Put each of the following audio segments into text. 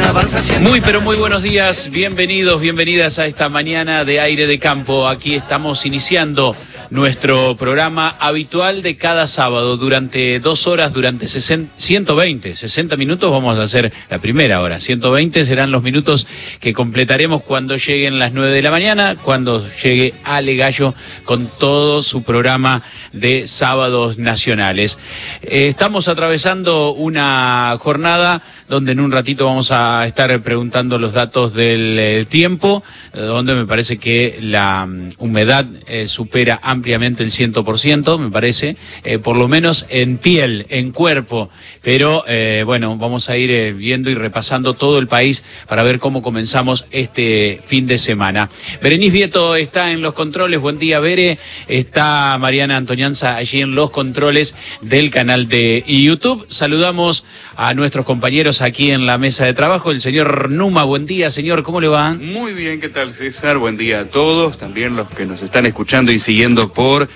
Muy pero muy buenos días, bienvenidos, bienvenidas a esta mañana de Aire de Campo. Aquí estamos iniciando nuestro programa habitual de cada sábado durante 2 horas, durante 60 minutos vamos a hacer la primera hora. 120 serán los minutos que completaremos cuando lleguen las 9 de la mañana, cuando llegue Ale Gallo con todo su programa de sábados nacionales. Estamos atravesando una jornada donde en un ratito vamos a estar preguntando los datos del tiempo, donde me parece que la humedad supera ampliamente el 100%, me parece, por lo menos en piel, en cuerpo, pero bueno, vamos a ir viendo y repasando todo el país para ver cómo comenzamos este fin de semana. Berenice Vieto está en los controles, buen día Bere, está Mariana Antoñanza allí en los controles del canal de YouTube. Saludamos a nuestros compañeros aquí en la mesa de trabajo, el señor Numa, buen día señor, ¿cómo le va? Muy bien, ¿qué tal César? Buen día a todos, también los que nos están escuchando y siguiendo por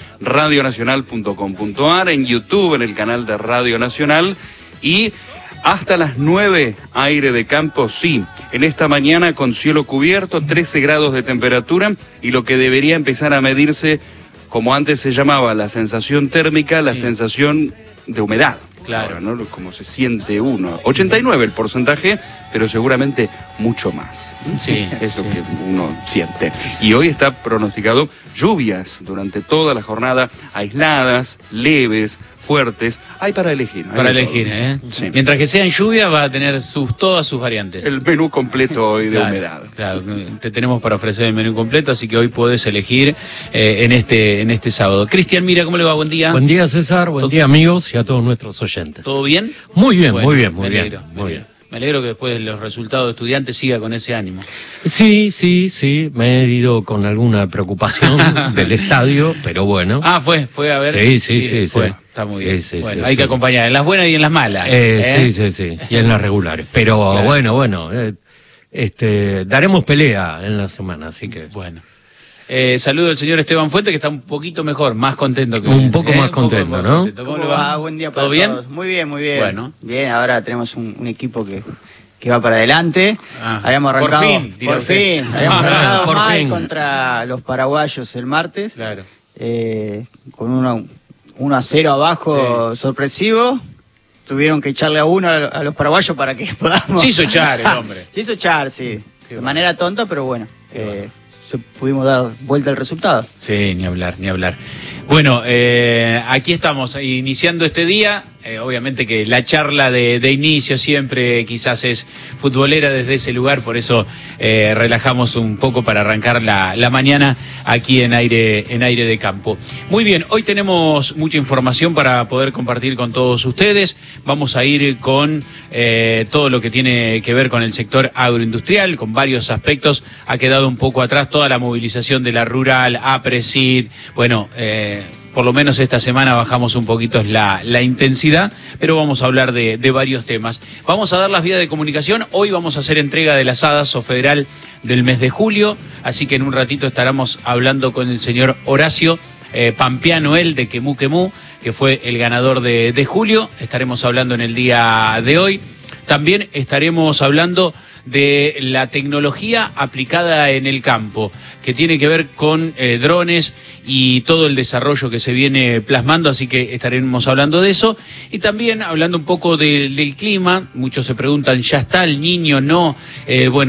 radionacional.com.ar, en YouTube, en el canal de Radio Nacional, y hasta las 9, Aire de Campo, sí, en esta mañana con cielo cubierto, 13 grados de temperatura, y lo que debería empezar a medirse, como antes se llamaba, la sensación térmica, la sensación de humedad. Claro, ahora, ¿no? Como se siente uno. 89 el porcentaje, pero seguramente mucho más. Sí, eso que uno siente. Y hoy está pronosticado lluvias durante toda la jornada, aisladas, leves, fuertes. Hay para elegir. Para elegir, ¿eh? Sí. Mientras que sean lluvias va a tener todas sus variantes. El menú completo hoy de humedad. Claro, te tenemos para ofrecer el menú completo, así que hoy podés elegir en este sábado. Cristian, mira, ¿cómo le va? Buen día. Buen día, César. Buen día, amigos, y a todos nuestros oyentes. ¿Todo bien? Muy bien, bueno, muy bien, muy me bien. alegro, Muy bien. Me alegro que después de los resultados de Estudiantes siga con ese ánimo. Sí, me he ido con alguna preocupación del estadio, pero bueno. Ah, fue a ver. Sí. Fue. Está muy bien. Sí, bueno, hay que acompañar en las buenas y en las malas. Sí. Y en las regulares. Pero claro. bueno, daremos pelea en la semana, así que. Bueno. Saludo al señor Esteban Fuente, que está un poquito mejor, más contento que un poco más contento, ¿no? ¿Cómo le va? Buen día para ¿Todo bien? todos. Muy bien. Bueno. Bien, ahora tenemos un equipo que va para adelante. Habíamos arrancado por fin. Habíamos arrancado por mal fin. contra los paraguayos el martes. Claro. Con 1-0 abajo, sorpresivo. Tuvieron que echarle a uno a los paraguayos para que podamos. Se hizo echar el hombre. Se hizo echar, sí. De manera tonta, pero bueno. Pudimos dar vuelta al resultado. Sí, ni hablar. Bueno, aquí estamos iniciando este día. Obviamente que la charla de inicio siempre quizás es futbolera desde ese lugar, por eso relajamos un poco para arrancar la mañana aquí en aire de campo. Muy bien, hoy tenemos mucha información para poder compartir con todos ustedes. Vamos a ir con todo lo que tiene que ver con el sector agroindustrial, con varios aspectos. Ha quedado un poco atrás toda la movilización de la rural, APRESID, bueno, por lo menos esta semana bajamos un poquito la intensidad, pero vamos a hablar de varios temas. Vamos a dar las vías de comunicación. Hoy vamos a hacer entrega de las ADASO Federal del mes de julio, así que en un ratito estaremos hablando con el señor Horacio Pampiano, él de Quemú, que fue el ganador de julio. Estaremos hablando en el día de hoy. También estaremos hablando de la tecnología aplicada en el campo, que tiene que ver con drones y todo el desarrollo que se viene plasmando, así que estaremos hablando de eso. Y también hablando un poco del clima. Muchos se preguntan, ¿ya está el Niño? No, bueno.